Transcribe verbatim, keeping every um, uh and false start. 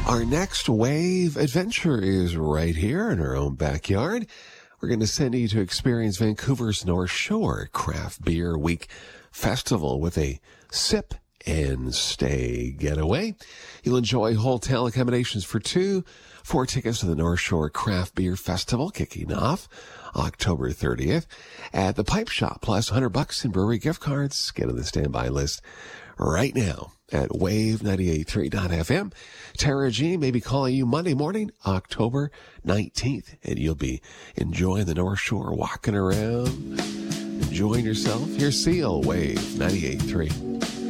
Our next wave adventure is right here in our own backyard. We're going to send you to experience Vancouver's North Shore Craft Beer Week Festival with a sip and stay getaway. You'll enjoy hotel accommodations for two, four tickets to the North Shore Craft Beer Festival kicking off October thirtieth at the Pipe Shop, plus one hundred bucks in brewery gift cards. Get on the standby list right now at wave ninety-eight point three dot f m. Tara G may be calling you Monday morning, October nineteenth, and you'll be enjoying the North Shore, walking around, enjoying yourself. Here's Seal, Wave ninety-eight point three.